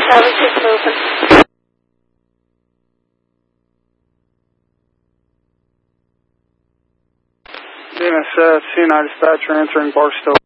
Traffic is moving. DNSS, C9 dispatcher entering Barstow.